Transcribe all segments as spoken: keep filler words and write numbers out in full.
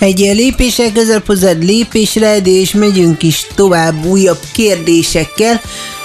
egy lépéssel közelebb hozzád lépésre, és megyünk is tovább újabb kérdésekkel.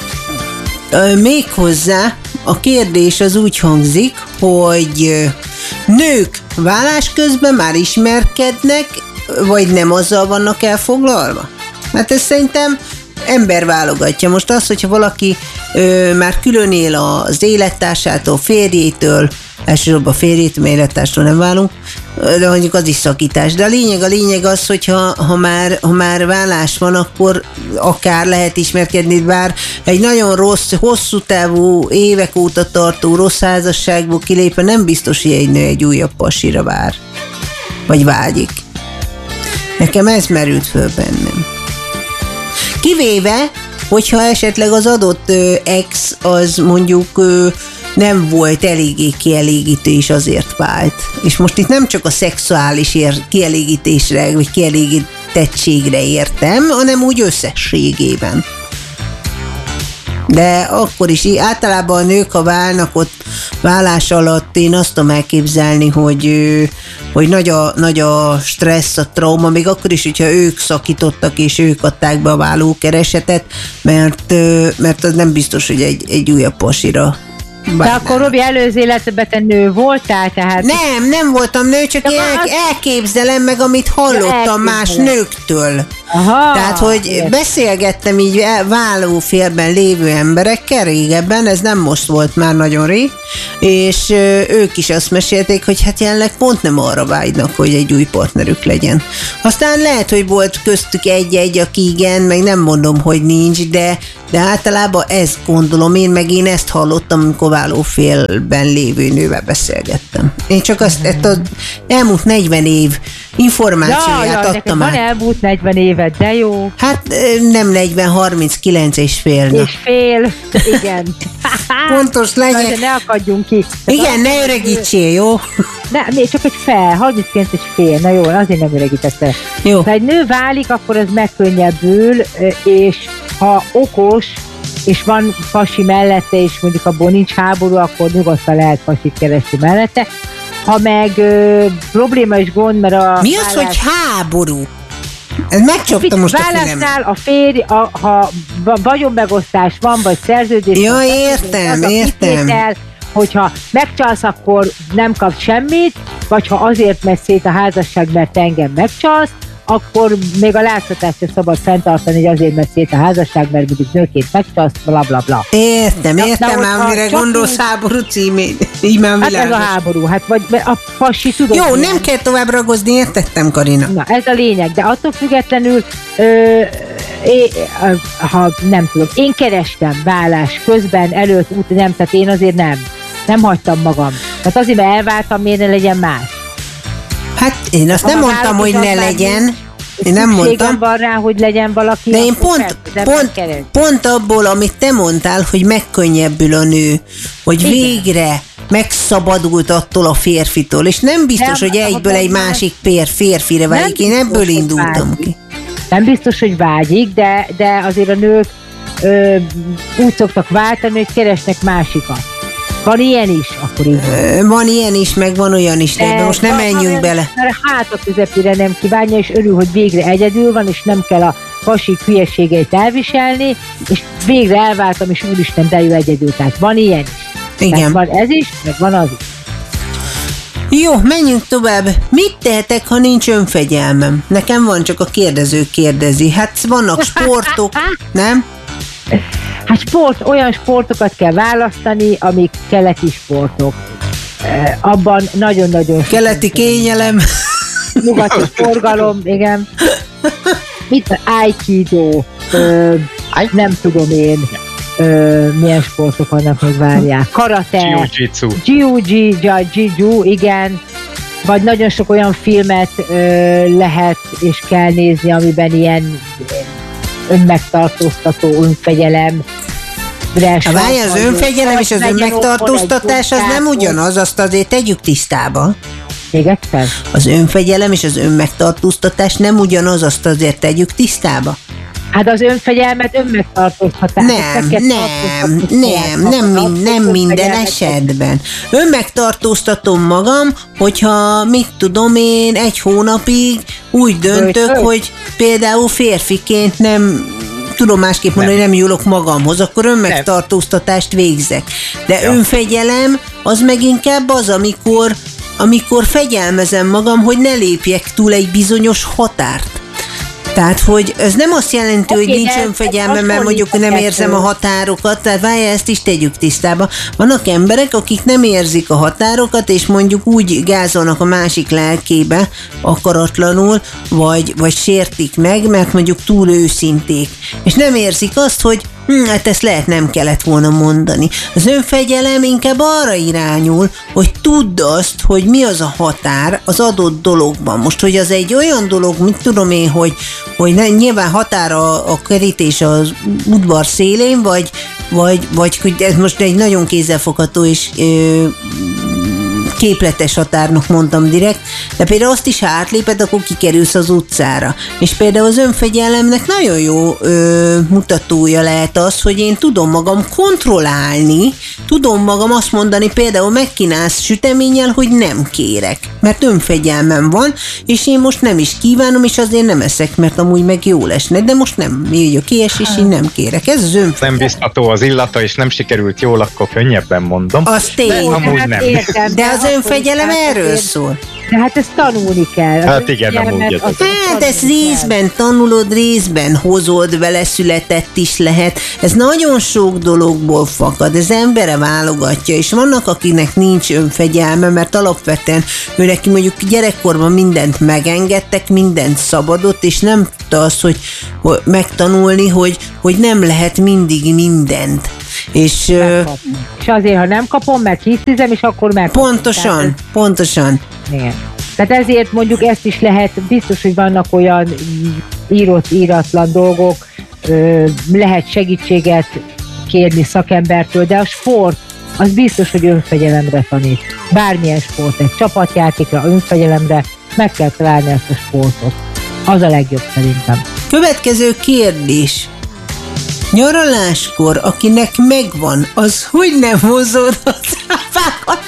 Méghozzá a kérdés az úgy hangzik, hogy nők vállás közben már ismerkednek, vagy nem azzal vannak elfoglalva? Hát ez szerintem ember válogatja. Most az, hogyha valaki ö, már külön él az élettársától, férjétől, elsősorban férjétől, mert élettárstól nem válunk, de mondjuk az is szakítás. De a lényeg, a lényeg az, hogy ha, ha, már, ha már vállás van, akkor akár lehet ismerkedni, bár egy nagyon rossz, hosszú távú, évek óta tartó rossz házasságból kilépve nem biztos, hogy egy nő egy újabb pasira vár. Vagy vágyik. Nekem ez merült föl bennem. Kivéve, hogyha esetleg az adott ö, ex az mondjuk ö, nem volt eléggé kielégítő, és azért vált. És most itt nem csak a szexuális ér- kielégítésre, vagy kielégítettségre értem, hanem úgy összességében. De akkor is, általában a nők, ha válnak, ott vállás alatt én azt tudom elképzelni, hogy, hogy nagy, a, nagy a stressz, a trauma, még akkor is, hogyha ők szakítottak, és ők adták be a vállókeresetet, mert, mert az nem biztos, hogy egy, egy újabb pasira. De akkor Robi, előző életben te nő voltál, tehát... Nem, nem voltam nő, csak én el, elképzelem meg, amit hallottam más nőktől. Aha, tehát, hogy értem. Beszélgettem így vállófélben lévő emberekkel régebben, ez nem most volt, már nagyon rég, és ők is azt mesélték, hogy hát jelenleg pont nem arra vágynak, hogy egy új partnerük legyen. Aztán lehet, hogy volt köztük egy-egy, aki igen, meg nem mondom, hogy nincs, de, de általában ezt gondolom én, meg én ezt hallottam, amikor vállófélben lévő nővel beszélgettem. Én csak azt, ezt az elmúlt negyven év információját ja, ja, adtam át. Van elmúlt negyven évet, de jó. Hát nem negyven, harminckilenc és fél. És fél, igen. Pontos legyek. Na, ne akadjunk ki. Igen, ne öregítsél, jó? Ne, még csak egy fel, harminckilenc és fél, na jó, azért nem öregítette. Jó. Ha egy nő válik, akkor az megkönnyebbül, és ha okos, és van pasi mellette, és mondjuk abból nincs háború, akkor nyugodtan lehet pasit keresni mellette. Ha meg ö, probléma és gond, mert a... Mi az, vállás... hogy háború? Ez megcsapta most a fülem. Vállásnál a férj, a, ha vagyonmegosztás van, vagy szerződés... Ja, értem, az értem. Kitétel, hogyha megcsalsz, akkor nem kapsz semmit, vagy ha azért megy szét a házasság, mert engem megcsalsz, akkor még a látszatást sem szabad fenntartani, hogy azért megy szét a házasság, mert mondjuk nőként megcsalsz, bla bla bla. Értem, Na, értem már, mire gondolsz úgy... háború címét. Így már hát ez a háború, hát vagy a pasi tudod. Jó, milyen. Nem kell tovább ragozni, értettem, Karina. Na, ez a lényeg, de attól függetlenül ö, é, ha nem tudom, én kerestem vállás közben, előtt, út, nem, tehát én azért nem. Nem hagytam magam. Tehát azért, mert elváltam, miért ne legyen más. Hát én azt ha nem mondtam, hogy ne legyen. Én nem mondtam. Van rá, hogy legyen valaki. De én pont, pont, pont abból, amit te mondtál, hogy megkönnyebbül a nő, hogy igen, végre megszabadult attól a férfitól, és nem biztos, nem, hogy egyből egy másik pér, férfire vágyik. Én ebből biztos, indultam ki. Nem biztos, hogy vágyik, de, de azért a nők ö, úgy szoktak váltani, hogy keresnek másikat. Van ilyen is, akkor így van. Van ilyen is, meg van olyan is, de, de most nem menjünk van, bele. Mert hát a közepére nem kívánja, és örül, hogy végre egyedül van, és nem kell a pasik hülyeségeit elviselni, és végre elváltam, és úristen, de jó egyedül. Tehát van ilyen is. Igen. Tehát van ez is, meg van az is. Jó, menjünk tovább. Mit tehetek, ha nincs önfegyelmem? Nekem van, csak a kérdező kérdezi. Hát vannak sportok, nem? Hát sport, olyan sportokat kell választani, amik keleti sportok. E, abban nagyon-nagyon... Keleti kényelem. Nyugati forgalom, igen. Mit? Aikido. Ö, nem tudom én, ö, milyen sportok vannak, hogy várják. Karate. Jiu-jitsu. Jiu-jitsu, igen. Vagy nagyon sok olyan filmet ö, lehet és kell nézni, amiben ilyen önmegtartóztató, önfegyelem. Ha várj, az önfegyelem és az önmegtartóztatás az nem ugyanaz, azt azért tegyük tisztába. Még egyszer? Az önfegyelem és az önmegtartóztatás nem ugyanaz, azt azért tegyük tisztába. Hát az önfegyelmet önmegtartóztatás. Nem, nem, nem, nem, nem, nem minden esetben. Önmegtartóztatom magam, hogyha mit tudom én, egy hónapig úgy döntök, hogy például férfiként nem tudom másképp mondani, hogy nem jólok magamhoz, akkor önmegtartóztatást végzek. De ja. önfegyelem az meg inkább az, amikor, amikor fegyelmezem magam, hogy ne lépjek túl egy bizonyos határt. Tehát, hogy ez nem azt jelenti, okay, hogy nincs önfegyelme, mert mondjuk nem érzem a határokat, tehát várja, ezt is tegyük tisztába. Vannak emberek, akik nem érzik a határokat, és mondjuk úgy gázolnak a másik lelkébe akaratlanul, vagy, vagy sértik meg, mert mondjuk túl őszinték. És nem érzik azt, hogy hm, hát ezt lehet nem kellett volna mondani. Az önfegyelem inkább arra irányul, hogy tudd azt, hogy mi az a határ az adott dologban. Most, hogy az egy olyan dolog, mit tudom én, hogy, hogy ne, nyilván határ a, a kerítés az udvar szélén, vagy, vagy, vagy hogy ez most egy nagyon kézzelfogható és ö, képletes határnak mondtam direkt, de például azt is, ha átléped, akkor kikerülsz az utcára. És például az önfegyelemnek nagyon jó ö, mutatója lehet az, hogy én tudom magam kontrollálni, tudom magam azt mondani, például megkínálsz süteménnyel, hogy nem kérek, mert önfegyelmem van, és én most nem is kívánom, és azért nem eszek, mert amúgy meg jól esne, de most nem jöjjön kies, és én nem kérek. Ez az önfegyelem. Nem biztató az illata, és nem sikerült jól, akkor könnyebben mondom. Az tény. Amúgy nem. Értem, de az önfegyelem erről szól. De hát ezt tanulni kell. Hát igen, nem úgy. Hát ezt részben tanulod, részben hozod, vele született is lehet. Ez nagyon sok dologból fakad, ez embere válogatja, és vannak, akinek nincs önfegyelme, mert alapvetően ő neki mondjuk gyerekkorban mindent megengedtek, mindent szabadott, és nem tudta azt, hogy, hogy megtanulni, hogy, hogy nem lehet mindig mindent. És, és azért, ha nem kapom, mert hisztizem, és akkor megkapom. Pontosan, Tehát, pontosan. Igen. Tehát ezért mondjuk ezt is lehet, biztos, hogy vannak olyan írott, íratlan dolgok, lehet segítséget kérni szakembertől, de a sport az biztos, hogy önfegyelemre tanít. Bármilyen sport, egy csapatjátékra, önfegyelemre meg kell találni ezt a sportot. Az a legjobb szerintem. Következő kérdés. Nyaraláskor, akinek megvan, az hogy nem hozod a cápákat?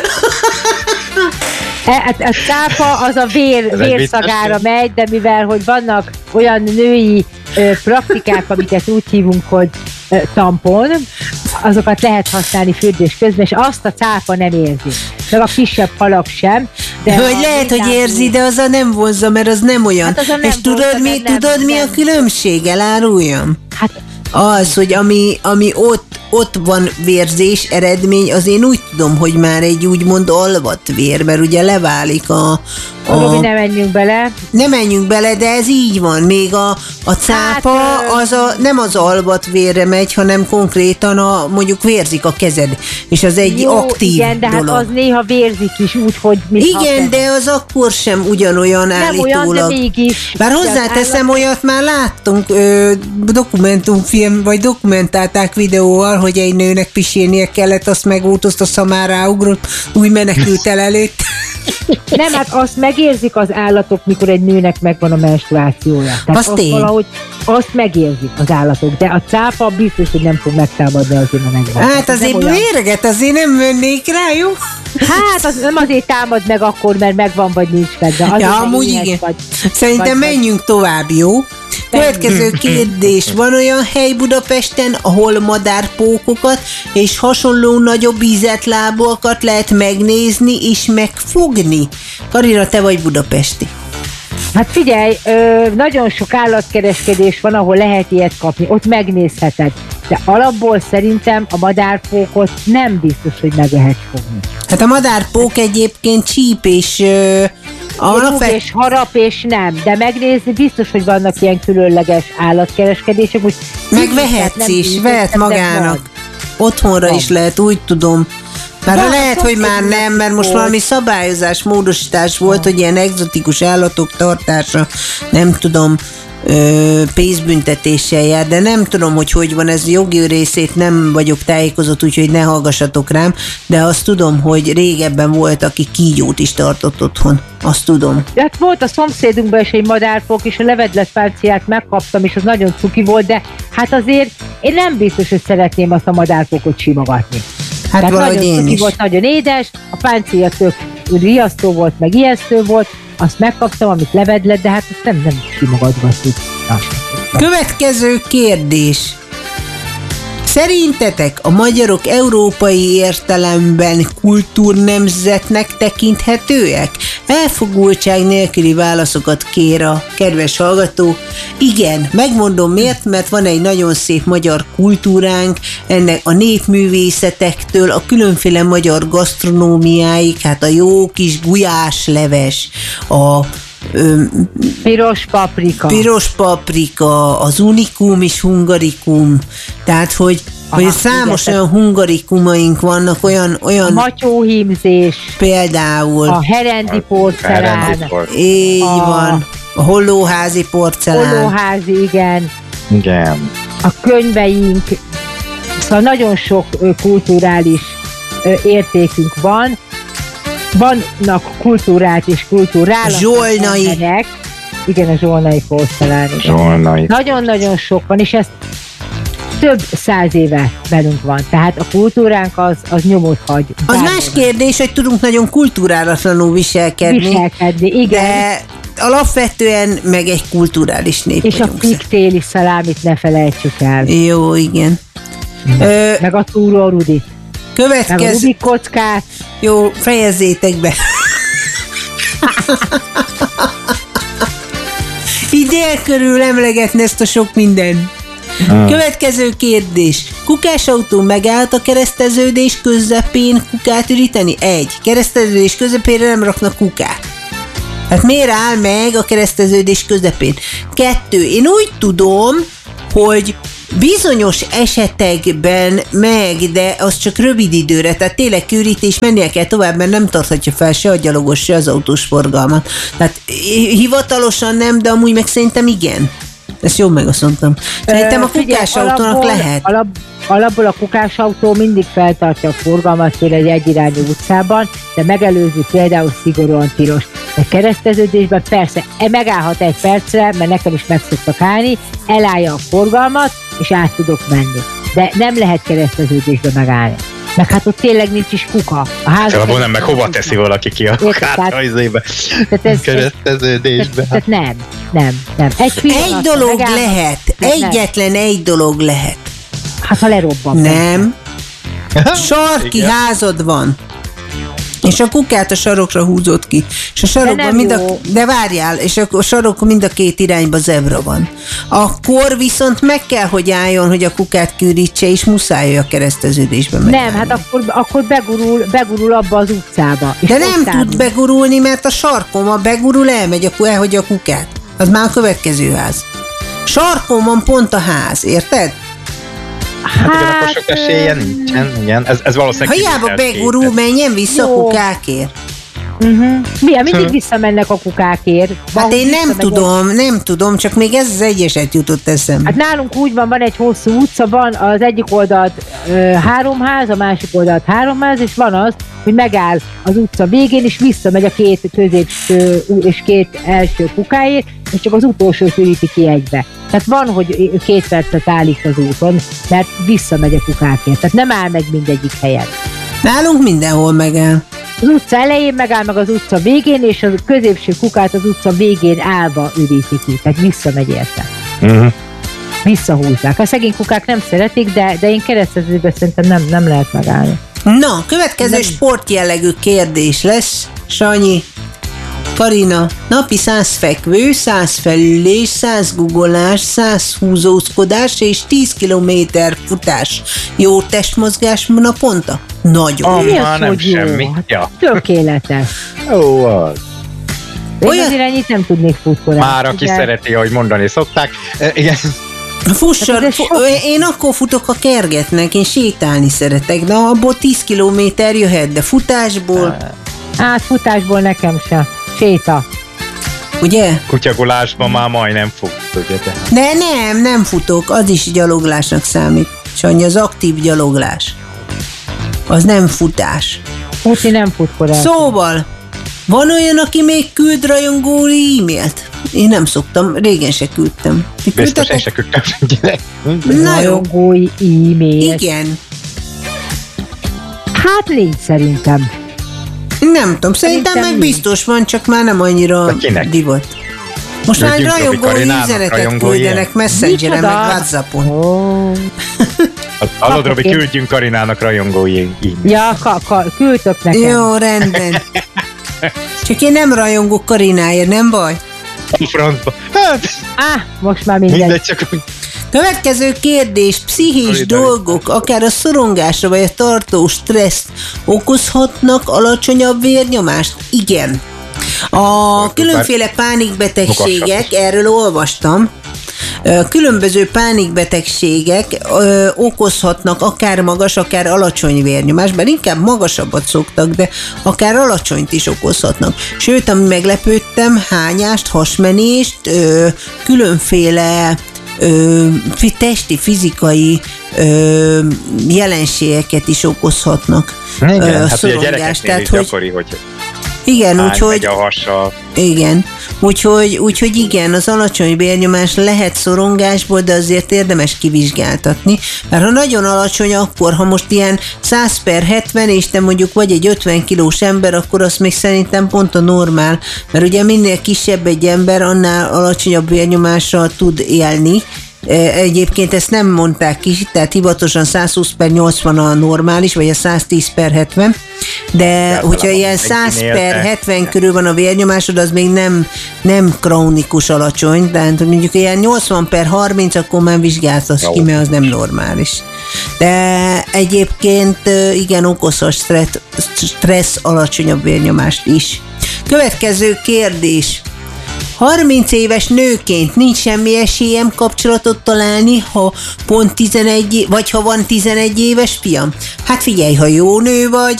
Hát a cápa az a vér, vérszagára megy, de mivel, hogy vannak olyan női ö, praktikák, amiket úgy hívunk, hogy ö, tampon, azokat lehet használni fürdés közben, és azt a cápa nem érzi. Meg a kisebb halak sem. De hogy lehet, hogy érzi, de az a nem vonza, mert az nem olyan. Hát az nem és vonza, tudod, mi, nem, tudod nem, mi a különbség? Eláruljam? Hát az, hogy ami, ami ott, ott van vérzés, eredmény, az én úgy tudom, hogy már egy úgymond alvat vér, mert ugye leválik a... a Robi, ne menjünk bele. Nem menjünk bele, de ez így van. Még a, a cápa hát, az a, nem az alvat vérre megy, hanem konkrétan a, mondjuk vérzik a kezed, és az egy jó, aktív igen, de dolog. Hát az néha vérzik is úgy, hogy... Igen, de az akkor sem ugyanolyan nem állítólag. Olyan, de mégis. Bár hozzáteszem, olyat már láttunk ö, dokumentumfilm, vagy dokumentálták videóval, hogy egy nőnek pisilnie kellett, azt megútozt, a szamár ráugrott, úgy menekült el előtt. Nem, hát azt megérzik az állatok, mikor egy nőnek megvan a menstruációja. Tehát azt, azt valahogy azt megérzik az állatok, de a cápa biztos, hogy nem fog megtámadni azért, mert megvan. Hát azért mérget, azért nem mennék rá, jó? Hát az nem azért támad meg akkor, mert megvan, vagy nincs meg. De azért, ja, amúgy igen. Vagy, szerintem vagy, menjünk tovább, jó? Következő kérdés. Van olyan hely Budapesten, ahol madárpókokat és hasonló nagyobb ízetlábúakat lehet megnézni és megfogni? Karina, te vagy budapesti. Hát figyelj, ö, nagyon sok állatkereskedés van, ahol lehet ilyet kapni, ott megnézheted. De alapból szerintem a madárpókot nem biztos, hogy meg lehet fogni. Hát a madárpók egyébként csíp és... Ö, Rúg és harap és nem, de megnézni biztos, hogy vannak ilyen különleges állatkereskedések. Úgy megvehetsz is, vehet magának. Otthonra van. Is lehet, úgy tudom. Már ja, lehet, hogy már nem, mert most valami szabályozás, módosítás volt, hogy ilyen egzotikus állatok tartása, nem tudom, ö, pénzbüntetéssel jár, de nem tudom, hogy hogy van, ez jogi részét nem vagyok tájékozott, úgyhogy ne hallgassatok rám, de azt tudom, hogy régebben volt, aki kígyót is tartott otthon. Azt tudom. Hát volt a szomszédunkban is egy madárpók, és a levedlet páncélját megkaptam, és az nagyon cuki volt, de hát azért én nem biztos, hogy szeretném azt a madárpókot simogatni. Hát tehát valahogy én is. Volt, nagyon édes, a páncélja tök riasztó volt, meg ijesztő volt, azt megkaptam, amit levedled, de hát azt nem, nem simogatva tudtam. Következő kérdés. Szerintetek a magyarok európai értelemben kultúrnemzetnek tekinthetőek? Elfogultság nélküli válaszokat kér a kedves hallgató. Igen, megmondom miért, mert van egy nagyon szép magyar kultúránk, ennek a népművészetektől a különféle magyar gasztronómiáig, hát a jó kis gulyásleves, a Öm, piros paprika. Piros paprika, az unikum és hungarikum. Tehát, hogy, Aha, hogy számos igen, olyan hungarikumaink vannak, olyan... olyan a matyóhímzés. Például. A herendi porcelán. Így a, van. A hollóházi porcelán. Hollóházi, igen. Igen. A könyveink. Szóval nagyon sok ö, kulturális ö, értékünk van. Vannak kultúrát és kultúrálat. Zsolnai. Emberek. Igen, a zsolnai porcelán. Zsolnai. Nagyon-nagyon sok van, és ezt több száz éve velünk van. Tehát a kultúránk az, az nyomot hagy. Az más kérdés, hogy tudunk nagyon kultúrálatlanul viselkedni. Viselkedni, igen. De alapvetően meg egy kulturális nép és vagyunk. És a piktéli szalámit ne felejtsük el. Jó, igen. Meg, Ö, meg a túró rudit. Következő... Meg a Rubik kockát. Jó, fejezzétek be. Így dél körül emlegetni ezt a sok minden. Hmm. Következő kérdés. Kukásautó megállt a kereszteződés közepén kukát üríteni? Egy. Kereszteződés közepére nem raknak kukát. Hát miért áll meg a kereszteződés közepén? Kettő. Én úgy tudom, hogy bizonyos esetekben meg, de az csak rövid időre, tehát tényleg kiürítés, mennie kell tovább, mert nem tarthatja fel se a gyalogos, se az autós forgalmat. Tehát hivatalosan nem, de amúgy meg szerintem igen. Ezt jól megosztottam. Szerintem a kukásautónak lehet. Alap, alapból a kukásautó mindig feltartja a forgalmat például egy egyirányú utcában, de megelőzi például szigorúan tilos. De kereszteződésben persze megállhat egy percre, mert nekem is meg szoktak állni, elállja a forgalmat, és át tudok menni. De nem lehet kereszteződésben megállni. Meg hát ott tényleg nincs is kuka. A házban abból nem, meg hova teszi valaki ki a kukát a izébe, kereszteződésbe. Tehát nem, nem, nem. Egy, egy dolog lehet, egyetlen nem. Egy dolog lehet. Hát ha lerobban. Nem. Sarki házad van. És a kukát a sarokra húzott ki. És a sarokban mind a, de várjál, és a sarokban mind a két irányba zebra van. Akkor viszont meg kell, hogy álljon, hogy a kukát kiürítse, és muszáj a kereszteződésbe megállni. Nem, hát akkor, akkor begurul, begurul abba az utcába. De nem tud állni. Begurulni, mert a sarkon van, begurul, elmegy, akkor elhagyja a kukát. Az már a következő ház. Sarkon van pont a ház, érted? Hát, hát igen, akkor sok esélye nincsen, igen. Ez, ez valószínűleg... Ha hiába begurul, menjen vissza jó. A kukákért. Uh-huh. Milyen, mindig visszamennek a kukákért. Hát én nem tudom, nem tudom, csak még ez az egyeset jutott eszembe. Hát nálunk úgy van, van egy hosszú utca, van az egyik oldalt ö, három ház, a másik oldalt három ház, és van az, hogy megáll az utca végén, és visszamegy a két középső és két első kukáért, és csak az utolsó üríti ki egybe. Tehát van, hogy két percet állít az úton, mert visszamegy a kukákért. Tehát nem áll meg mindegyik helyen. Nálunk mindenhol megáll. Az utca elején megáll, meg az utca végén, és a középső kukát az utca végén állva üríti ki. Tehát visszamegy érte. Uh-huh. Visszahúzzák. A szegény kukák nem szeretik, de, de én kereszteződésben szerintem nem, nem lehet megállni. Na, következő nem. Sportjellegű kérdés lesz, Sanyi. Karina, napi száz fekvő, száz felülés, száz guggolás, száz húzózkodás és tíz kilométer futás. Jó testmozgás naponta? Nagyon. Ah, már nem semmi. Ja. Tökéletes. Jó az. Én olyan... azért ennyit nem tudnék futni. Már aki igen. Szereti, ahogy mondani szokták. E, igen. Fussar, hát fu- én akkor futok a kergetnek, én sétálni szeretek, de abból tíz kilométer jöhet, de futásból... Hát futásból nekem sem. Séta. Ugye? Kutyagolásban már majdnem fut, ugye? De. de nem, nem futok, az is gyaloglásnak számít. Sanyi, az aktív gyaloglás. Az nem futás. Futni nem fut korábban. Szóval, van olyan, aki még küld rajongói e-mailt? Én nem szoktam, régen se küldtem. Ti biztos én se küldtem senkinek. Rajongói e-mail. Igen. Hát nincs szerintem. Nem tudom, szerintem, szerintem meg biztos van, csak már nem annyira divat. Most már rajongó üzenetet küldenek Messengeren, meg WhatsAppon. Oh. Hallod, Robi, küldjünk Karinának rajongói. Ja, ka- ka- küldtök nekem. Jó, rendben. Csak én nem rajongok Karináért, nem baj? Francba. Hát. Á, most már mindegy. mindegy csak... Következő kérdés. Pszichés dolgok, akár a szorongásra vagy a tartós stresszt okozhatnak alacsonyabb vérnyomást? Igen. A különféle pánikbetegségek, erről olvastam, különböző pánikbetegségek ö, okozhatnak akár magas, akár alacsony vérnyomást, bár inkább magasabbat szoktak, de akár alacsonyt is okozhatnak. Sőt, ami meglepődtem, hányást, hasmenést, ö, különféle ö, testi, fizikai ö, jelenségeket is okozhatnak. Igen, ö, hát ugye a gyerekeknél is gyakori, hogy igen, úgyhogy a hassal. Igen, úgyhogy, úgyhogy igen, az alacsony vérnyomás lehet szorongásból, de azért érdemes kivizsgáltatni, mert ha nagyon alacsony, akkor ha most ilyen száz per hetven, és te mondjuk vagy egy ötven kilós ember, akkor az még szerintem pont a normál, mert ugye minél kisebb egy ember, annál alacsonyabb vérnyomással tud élni. Egyébként ezt nem mondták ki, tehát hivatosan száz húsz per nyolcvan a normális, vagy a száz tíz per hetven, de ja, hogyha ilyen száz per hetven körül van a vérnyomásod, az még nem, nem krónikus alacsony, tehát mondjuk ilyen nyolcvan per harminc, akkor már vizsgáltass ki, mert az nem normális. De egyébként igen, okozhat stressz, stressz alacsonyabb vérnyomást is. Következő kérdés. harminc éves nőként nincs semmi esélyem kapcsolatot találni, ha pont tizenegy, vagy ha van tizenegy éves fiam? Hát figyelj, ha jó nő vagy,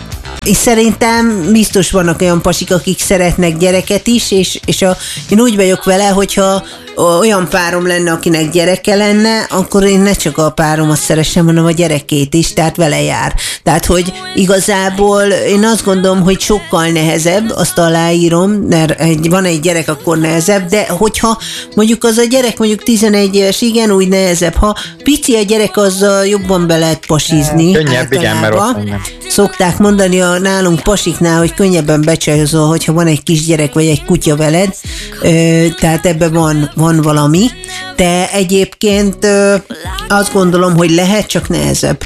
és szerintem biztos vannak olyan pasik, akik szeretnek gyereket is, és, és a, én úgy vagyok vele, hogyha olyan párom lenne, akinek gyereke lenne, akkor én ne csak a páromat szeressem, hanem a gyerekét is, tehát vele jár. Tehát, hogy igazából én azt gondolom, hogy sokkal nehezebb, azt aláírom, mert egy, van egy gyerek, akkor nehezebb, de hogyha mondjuk az a gyerek mondjuk tizenegy éves, igen, úgy nehezebb. Ha pici a gyerek, azzal jobban be lehet pasizni. Könnyebb, igen, mert ott nem. Szokták mondani a nálunk pasiknál, hogy könnyebben becsajozol, hogyha van egy kisgyerek vagy egy kutya veled, tehát ebben van, van valami, de egyébként azt gondolom, hogy lehet, csak nehezebb.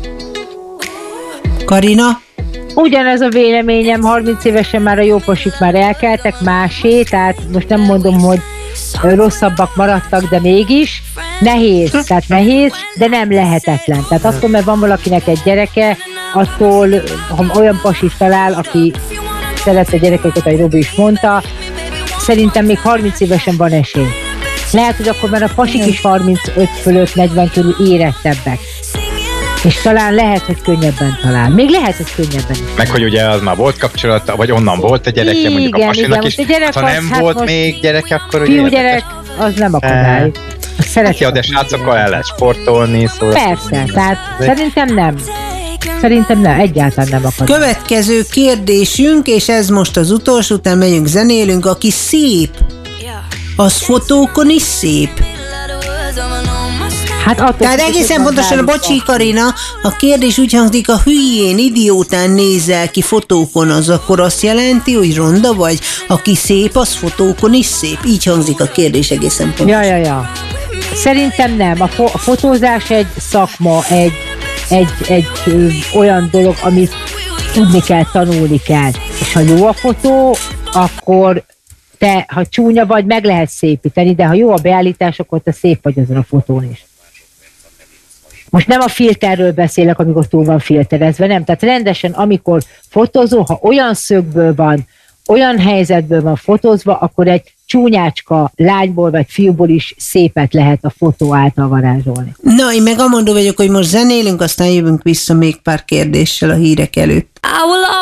Karina? Ugyanez a véleményem, harminc évesen már a jó pasik már elkeltek, másé, tehát most nem mondom, hogy rosszabbak maradtak, de mégis nehéz, tehát nehéz, de nem lehetetlen. Tehát attól, mert van valakinek egy gyereke, attól, ha olyan pasit talál, aki szerette gyerekeket, ahogy Robi is mondta, szerintem még harminc évesen van esély. Lehet, hogy akkor már a pasik is harmincöt fölött, negyven körül érettebbek. És talán lehet, hogy könnyebben talál. Még lehet, hogy könnyebben is. Meg, hogy ugye az már volt kapcsolata, vagy onnan volt a gyereke, igen, mondjuk a pasinak is. Gyerek ha nem az, volt hát még gyereke, akkor ugye... Fiúgyerek, az nem akadály. Hát ja, de srácokkal el lehet sportolni, szóval... Persze, tehát szerintem nem. Szerintem nem, egyáltalán nem akar. Következő kérdésünk, és ez most az utolsó, után megyünk, zenélünk, aki szép, az fotókon is szép. Hát Tehát egészen pontosan, bocsi Karina, a kérdés úgy hangzik, a hülyén, idiótán nézel ki fotókon, az akkor azt jelenti, hogy ronda vagy, aki szép, az fotókon is szép. Így hangzik a kérdés egészen pontosan. Ja, ja, ja. Szerintem nem. A, fo- a fotózás egy szakma, egy, egy, egy ö, olyan dolog, amit tudni kell, tanulni kell. És ha jó a fotó, akkor te, ha csúnya vagy, meg lehet szépíteni, de ha jó a beállítás, akkor te szép vagy azon a fotón is. Most nem a filterről beszélek, amikor túl van filterezve, nem. Tehát rendesen, amikor fotózó, ha olyan szögből van, olyan helyzetből van fotózva, akkor egy csúnyácska lányból vagy fiúból is szépet lehet a fotó által varázsolni. Na, én meg amondó vagyok, hogy most zenélünk, aztán jövünk vissza még pár kérdéssel a hírek előtt.